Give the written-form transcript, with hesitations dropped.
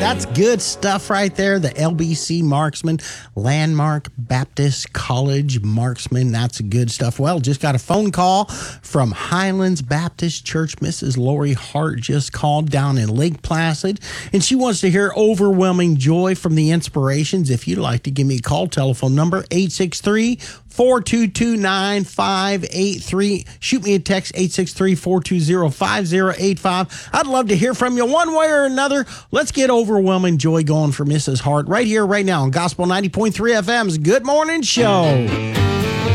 That's good stuff right there. The LBC Marksman, Landmark Baptist College Marksman. That's good stuff. Well, just got a phone call from Highlands Baptist Church. Mrs. Lori Hart just called down in Lake Placid, and she wants to hear Overwhelming Joy from the Inspirations. If you'd like to give me a call, telephone number 863-422-9583. Shoot me a text, 863-420-5085. I'd love to hear from you one way or another. Let's get Overwhelming Joy going for Mrs. Hart right here, right now on Gospel 90.3 FM's Good Morning Show.